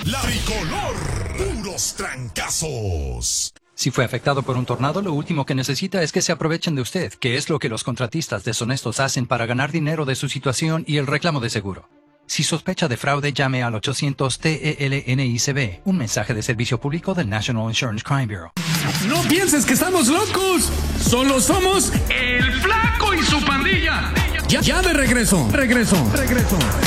La Tricolor, puros trancazos. Si fue afectado por un tornado, lo último que necesita es que se aprovechen de usted, que es lo que los contratistas deshonestos hacen para ganar dinero de su situación y el reclamo de seguro. Si sospecha de fraude, llame al 800-TELNICB, un mensaje de servicio público del National Insurance Crime Bureau. ¡No pienses que estamos locos! ¡Solo somos el Flaco y su pandilla! Ya de regreso.